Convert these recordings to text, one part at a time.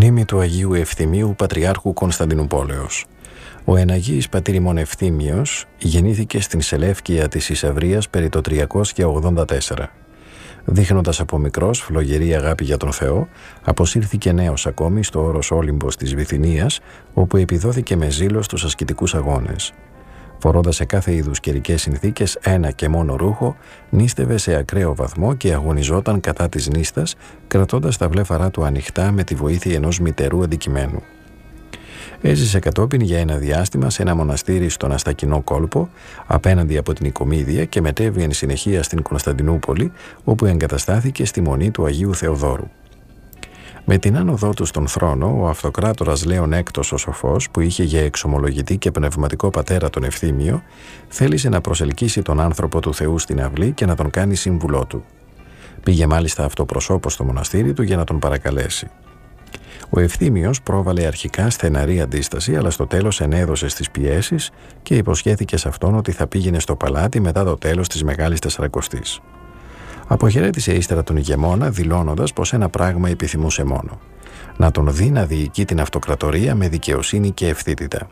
Μνήμη του Αγίου Ευθυμίου Πατριάρχου Κωνσταντινουπόλεως. Ο εναγίης πατήρ ημών Ευθύμιος γεννήθηκε στην Σελεύκεια της Ισαυρίας περί το 384. Δείχνοντας από μικρός φλογερή αγάπη για τον Θεό, αποσύρθηκε νέος ακόμη στο όρος Όλυμπος της Βυθινίας, όπου επιδόθηκε με ζήλο στους ασκητικούς αγώνες. Φορώντας σε κάθε είδους καιρικές συνθήκες ένα και μόνο ρούχο, νήστευε σε ακραίο βαθμό και αγωνιζόταν κατά της νύστας, κρατώντας τα βλέφαρά του ανοιχτά με τη βοήθεια ενός μυτερού αντικειμένου. Έζησε κατόπιν για ένα διάστημα σε ένα μοναστήρι στον Αστακινό κόλπο, απέναντι από την Οικομίδεια, και μετέβη εν συνεχεία στην Κωνσταντινούπολη, όπου εγκαταστάθηκε στη μονή του Αγίου Θεοδόρου. Με την άνοδό του στον θρόνο, ο αυτοκράτορας Λέων Έκτος ο Σοφός, που είχε για εξομολογητή και πνευματικό πατέρα τον Ευθύμιο, θέλησε να προσελκύσει τον άνθρωπο του Θεού στην αυλή και να τον κάνει σύμβουλό του. Πήγε μάλιστα αυτοπροσώπως στο μοναστήρι του για να τον παρακαλέσει. Ο Ευθύμιος πρόβαλε αρχικά στεναρή αντίσταση, αλλά στο τέλος ενέδωσε στις πιέσεις και υποσχέθηκε σε αυτόν ότι θα πήγαινε στο παλάτι μετά το τέλος της Μεγάλης Τεσσαρακοστής. Αποχαιρέτησε ύστερα τον ηγεμόνα, δηλώνοντας πως ένα πράγμα επιθυμούσε μόνο: να τον δει να διοικεί την αυτοκρατορία με δικαιοσύνη και ευθύτητα.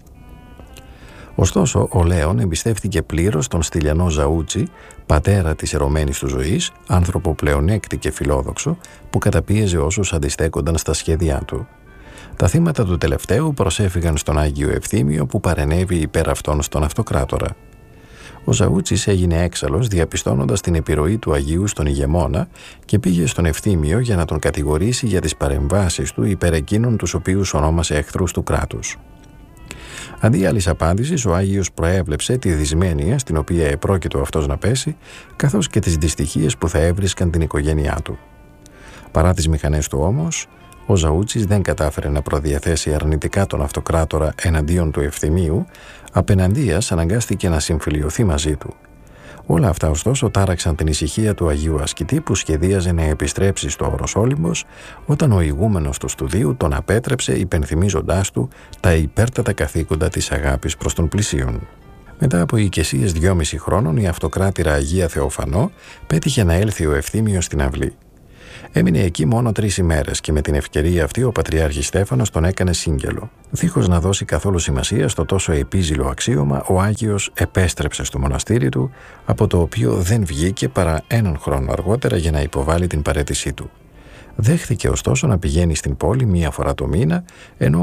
Ωστόσο, ο Λέων εμπιστεύτηκε πλήρως τον Στυλιανό Ζαούτσι, πατέρα της ερωμένης του ζωής, άνθρωπο πλεονέκτη και φιλόδοξο, που καταπίεζε όσους αντιστέκονταν στα σχέδιά του. Τα θύματα του τελευταίου προσέφυγαν στον Άγιο Ευθύμιο, που παρενέβη υπέρ αυτών στον αυτοκράτορα. Ο Ζαούτσης έγινε έξαλλος, διαπιστώνοντας την επιρροή του Αγίου στον ηγεμόνα, και πήγε στον Ευθύμιο για να τον κατηγορήσει για τις παρεμβάσεις του υπέρ εκείνων τους οποίους ονόμασε εχθρούς του κράτους. Αντί άλλης απάντησης, ο Άγιος προέβλεψε τη δυσμένεια στην οποία επρόκειτο αυτός να πέσει, καθώς και τις δυστυχίες που θα έβρισκαν την οικογένειά του. Παρά τις μηχανές του όμως, ο Ζαούτσης δεν κατάφερε να προδιαθέσει αρνητικά τον αυτοκράτορα εναντίον του Ευθυμίου, απεναντίας αναγκάστηκε να συμφιλιωθεί μαζί του. Όλα αυτά ωστόσο τάραξαν την ησυχία του Αγίου Ασκητή, που σχεδίαζε να επιστρέψει στο όρος Όλυμπος, όταν ο ηγούμενος του στουδίου τον απέτρεψε, υπενθυμίζοντάς του τα υπέρτατα καθήκοντα της αγάπης προς τον πλησίον. Μετά από οικεσίες 2,5 χρόνων, η αυτοκράτηρα Αγία Θεοφανό πέτυχε να έλθει ο Ευθύμιος στην αυλή. Έμεινε εκεί μόνο 3 ημέρες και με την ευκαιρία αυτή ο Πατριάρχης Στέφανος τον έκανε σύγγελο. Δίχως να δώσει καθόλου σημασία στο τόσο επίζηλο αξίωμα, ο Άγιος επέστρεψε στο μοναστήρι του, από το οποίο δεν βγήκε παρά 1 χρόνο αργότερα για να υποβάλει την παραίτησή του. Δέχθηκε ωστόσο να πηγαίνει στην πόλη 1 φορά το μήνα, ενώ